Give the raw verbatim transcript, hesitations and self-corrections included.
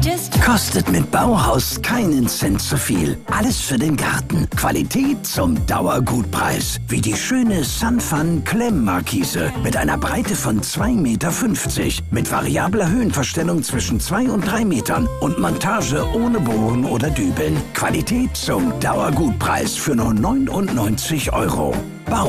Kostet mit Bauhaus keinen Cent zu viel. Alles für den Garten. Qualität zum Dauergutpreis. Wie die schöne Sunfun Klemmmarkise mit einer Breite von zwei Meter fünfzig. Mit variabler Höhenverstellung zwischen zwei und drei Metern. Und Montage ohne Bohren oder Dübeln. Qualität zum Dauergutpreis für nur neunundneunzig Euro.